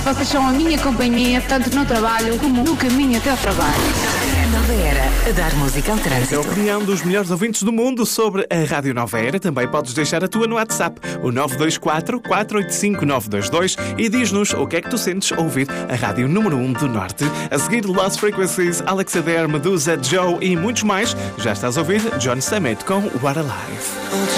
Vocês são a minha companhia, tanto no trabalho como no caminho até ao trabalho. Nova Era, a dar música ao trânsito. A opinião dos melhores ouvintes do mundo sobre a Rádio Nova Era. Também podes deixar a tua no WhatsApp, o 924-485-922, e diz-nos o que é que tu sentes ao ouvir a Rádio número 1 do Norte. A seguir, Lost Frequencies, Alex Adair, Medusa, Joe e muitos mais. Já estás a ouvir John Summit com What a Life.